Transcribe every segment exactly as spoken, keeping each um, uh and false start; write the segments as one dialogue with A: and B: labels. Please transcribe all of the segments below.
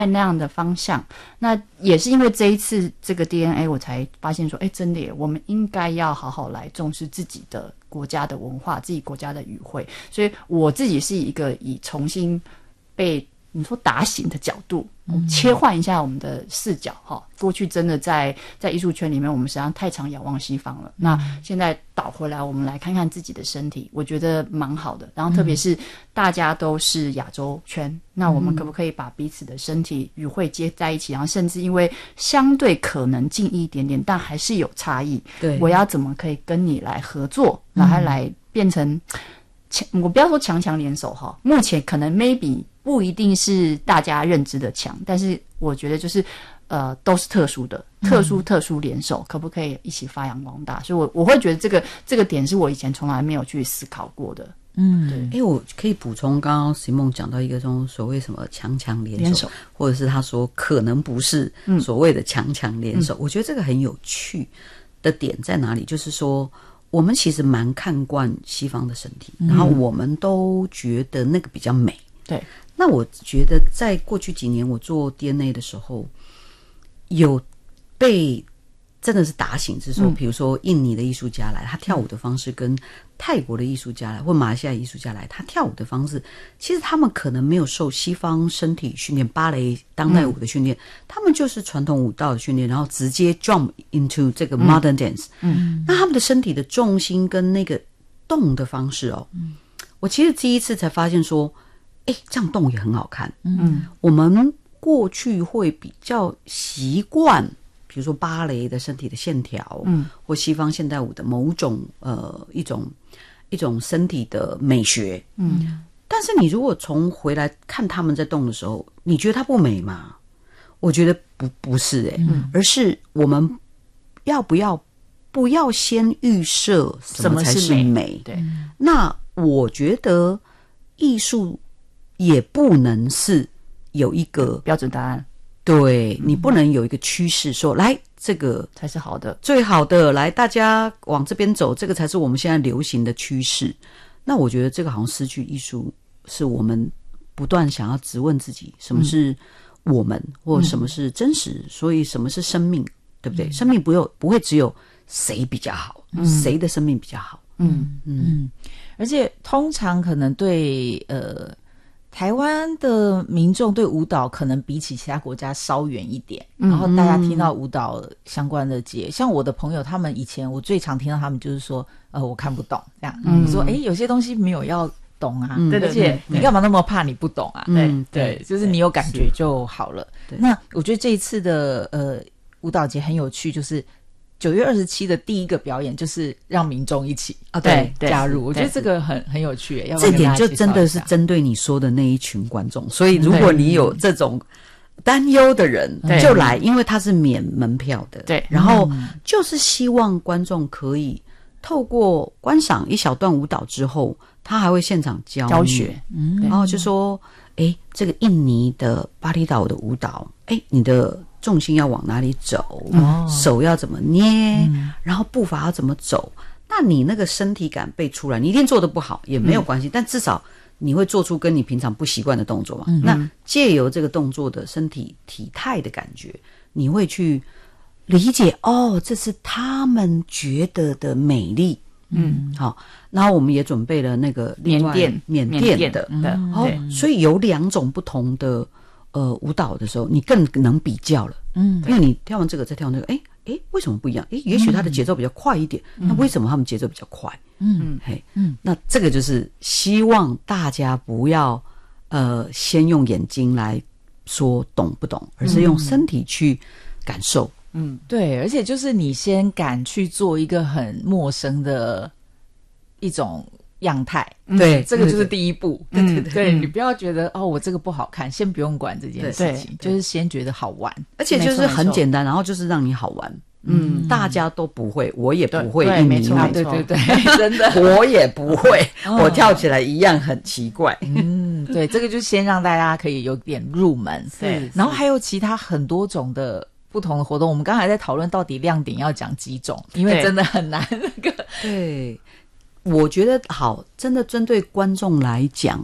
A: 那样的方向。那也是因为这一次这个 D N A 我才发现说，哎，真的耶，我们应该要好好来重视自己的国家的文化，自己国家的语汇。所以我自己是一个以重新被你说打醒的角度，嗯、切换一下我们的视角哈。过去真的在在艺术圈里面，我们实际上太常仰望西方了。嗯、那现在倒回来，我们来看看自己的身体，我觉得蛮好的。然后特别是大家都是亚洲圈，嗯、那我们可不可以把彼此的身体语汇接在一起？然后甚至因为相对可能近一点点，但还是有差异。对，我要怎么可以跟你来合作，然后来变成强？我不要说强强联手哈，目前可能 maybe。不一定是大家认知的强，但是我觉得就是呃都是特殊的，特殊特殊联手，可不可以一起发扬光大？所以我我会觉得这个这个点是我以前从来没有去思考过的。
B: 嗯，对。哎，我可以补充，刚刚 Simone 讲到一个这种所谓什么强强联手，联手或者是他说可能不是所谓的强强联手，嗯、我觉得这个很有趣的点在哪里？就是说，我们其实蛮看惯西方的身体，嗯、然后我们都觉得那个比较美。
A: 对。
B: 那我觉得在过去几年我做 D N A 的时候，有被真的是打醒，是说，比如说印尼的艺术家来，他跳舞的方式跟泰国的艺术家来，或马来西亚艺术家来，他跳舞的方式，其实他们可能没有受西方身体训练、芭蕾、当代舞的训练，嗯、他们就是传统舞蹈的训练，然后直接 jump into 这个 modern dance。嗯，那他们的身体的重心跟那个动的方式哦，嗯、我其实第一次才发现说。哎，这样动也很好看。嗯，我们过去会比较习惯，比如说芭蕾的身体的线条，嗯，或西方现代舞的某种呃一种一种身体的美学，嗯。但是你如果从回来看他们在动的时候，你觉得它不美吗？我觉得不不是哎、欸，嗯、而是我们要不要不要先预设什么才是美？美
A: 对，
B: 那我觉得艺术。也不能是有一个
A: 标准答案，
B: 对、嗯、你不能有一个趋势说来这个
A: 才是好的，
B: 最好的，来大家往这边走，这个才是我们现在流行的趋势。那我觉得这个好像失去艺术，是我们不断想要质问自己，什么是我们，嗯、或什么是真实，所以什么是生命，对不对？嗯、生命不有不会只有谁比较好，嗯、谁的生命比较好，
C: 嗯嗯嗯，而且通常可能对呃。台湾的民众对舞蹈可能比起其他国家稍远一点，嗯、然后大家听到舞蹈相关的节，嗯、像我的朋友，他们以前我最常听到他们就是说，呃，我看不懂这样。嗯，说，哎，有些东西没有要懂啊，嗯、而且你干嘛那么怕你不懂啊？对、嗯、对，对就是你有感觉就好了。那我觉得这一次的呃舞蹈节很有趣，就是九月二十七的第一个表演就是让民众一起啊，对加入，我觉得这个很很有趣。要不
B: 这点就真的是针对你说的那一群观众，所以如果你有这种担忧的人就来，因为它是免门票的，对，然后就是希望观众可以透过观赏一小段舞蹈之后，他还会现场教
A: 教学，
B: 嗯，然后就说，哎，这个印尼的巴厘岛的舞蹈，哎，你的重心要往哪里走，哦、手要怎么捏，嗯、然后步伐要怎么走，那你那个身体感背出来，你一定做得不好也没有关系，嗯、但至少你会做出跟你平常不习惯的动作嘛。嗯、那借由这个动作的身体体态的感觉，你会去理解哦，这是他们觉得的美丽。嗯，好，然后我们也准备了那个
A: 缅甸
B: 缅甸的，嗯、哦，所以有两种不同的呃舞蹈的时候，你更能比较了。嗯，因为你跳完这个再跳完这个，哎哎，为什么不一样？哎，也许它的节奏比较快一点，嗯、那为什么他们节奏比较快？嗯，嘿，嗯，那这个就是希望大家不要呃先用眼睛来说懂不懂，而是用身体去感受。
C: 嗯，对，而且就是你先敢去做一个很陌生的一种样态，
B: 对，
C: 这个就是第一步。对对对，对你不要觉得哦，我这个不好看，先不用管这件事情，就是先觉得好玩，
B: 而且就是很简单，然后就是让你好玩。嗯，大家都不会，我也不会印尼舞，
C: 对对对，真的，
B: 我也不会，我跳起来一样很奇怪。
C: 嗯，对，这个就先让大家可以有点入门，对，然后还有其他很多种的不同的活动，我们刚才在讨论到底亮点要讲几种，因为真的很难那个。
B: 对，我觉得好，真的针对观众来讲，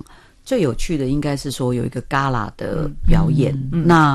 B: 最有趣的应该是说有一个 gala 的表演，那